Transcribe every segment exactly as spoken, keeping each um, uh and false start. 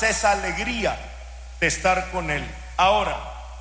esa alegría de estar con Él. Ahora,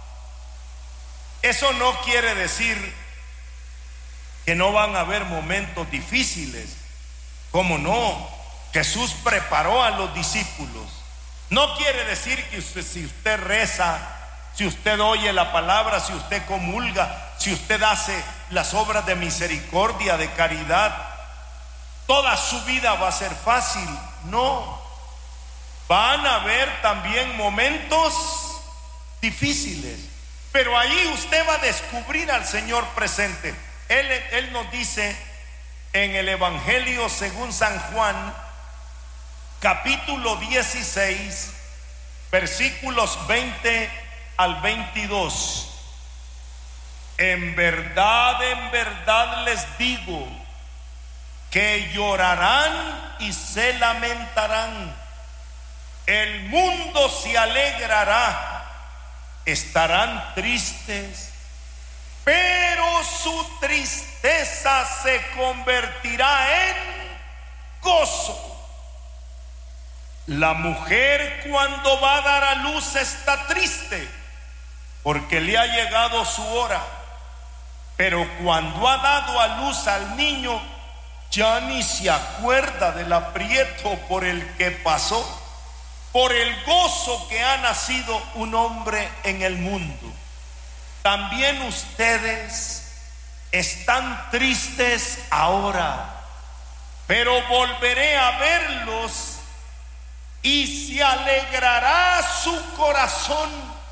eso no quiere decir que no van a haber momentos difíciles. ¿Cómo no? Jesús preparó a los discípulos. No quiere decir que usted, si usted reza, si usted oye la palabra, si usted comulga, si usted hace las obras de misericordia, de caridad, toda su vida va a ser fácil. No. Van a haber también momentos difíciles, pero ahí usted va a descubrir al Señor presente. Él, él nos dice en el Evangelio según San Juan, capítulo dieciséis, versículos veinte al veintidós. En verdad, en verdad les digo que llorarán y se lamentarán. El mundo se alegrará, estarán tristes, pero su tristeza se convertirá en gozo. La mujer cuando va a dar a luz está triste porque le ha llegado su hora, pero cuando ha dado a luz al niño ya ni se acuerda del aprieto por el que pasó, por el gozo que ha nacido un hombre en el mundo. También ustedes están tristes ahora, pero volveré a verlos y se alegrará su corazón,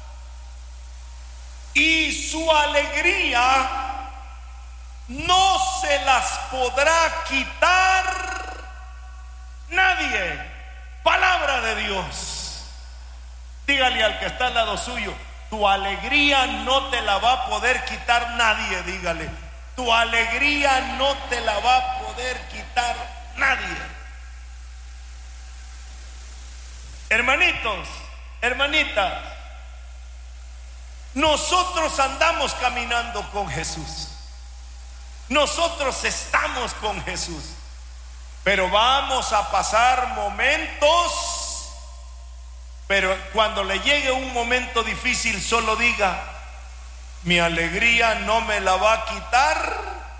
y su alegría no se las podrá quitar nadie. Palabra de Dios. Dígale al que está al lado suyo: tu alegría no te la va a poder quitar nadie. Dígale: tu alegría no te la va a poder quitar nadie. Hermanitos, hermanitas, nosotros andamos caminando con Jesús, nosotros estamos con Jesús, pero vamos a pasar momentos. Pero cuando le llegue un momento difícil, solo diga: mi alegría no me la va a quitar.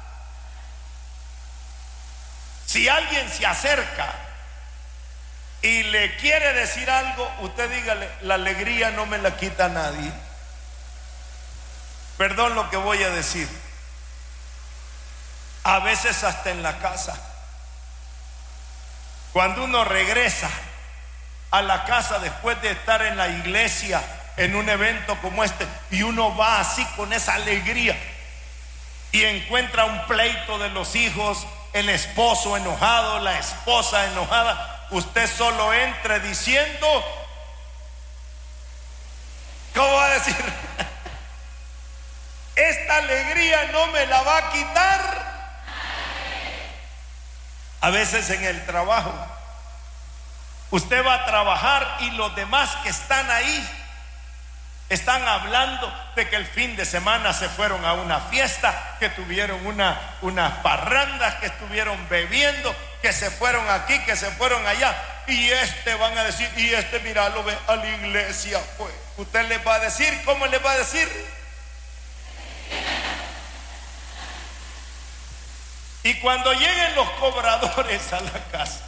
Si alguien se acerca y le quiere decir algo, usted dígale: la alegría no me la quita nadie. Perdón lo que voy a decir. A veces hasta en la casa, cuando uno regresa a la casa después de estar en la iglesia en un evento como este, y uno va así con esa alegría y encuentra un pleito de los hijos, el esposo enojado, la esposa enojada, usted solo entre diciendo, ¿cómo va a decir? Esta alegría no me la va a quitar. A veces en el trabajo, usted va a trabajar y los demás que están ahí están hablando de que el fin de semana se fueron a una fiesta, que tuvieron una, unas parrandas, que estuvieron bebiendo, que se fueron aquí, que se fueron allá. Y este van a decir, y este mira, lo ve a la iglesia, pues. Usted les va a decir, ¿cómo les va a decir? Y cuando lleguen los cobradores a la casa,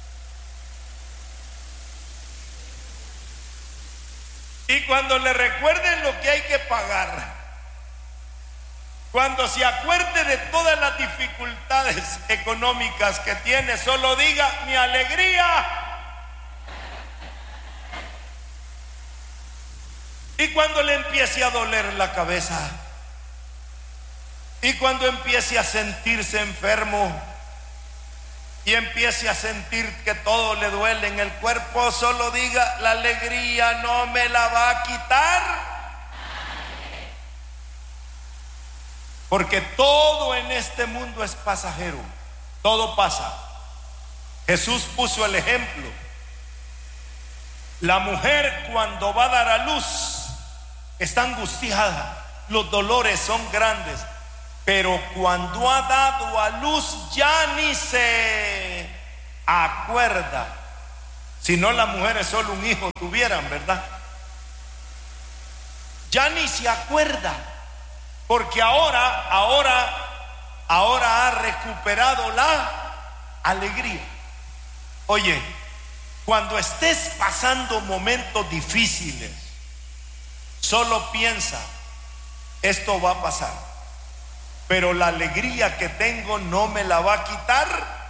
y cuando le recuerden lo que hay que pagar, cuando se acuerde de todas las dificultades económicas que tiene, solo diga: mi alegría. Y cuando le empiece a doler la cabeza, y cuando empiece a sentirse enfermo y empiece a sentir que todo le duele en el cuerpo, solo diga: la alegría no me la va a quitar. Porque todo en este mundo es pasajero, todo pasa. Jesús puso el ejemplo. La mujer cuando va a dar a luz está angustiada, los dolores son grandes, pero cuando ha dado a luz ya ni se acuerda. Si no, las mujeres solo un hijo tuvieran, ¿verdad? Ya ni se acuerda, porque ahora, ahora, ahora ha recuperado la alegría. Oye, cuando estés pasando momentos difíciles, solo piensa, esto va a pasar, pero la alegría que tengo no me la va a quitar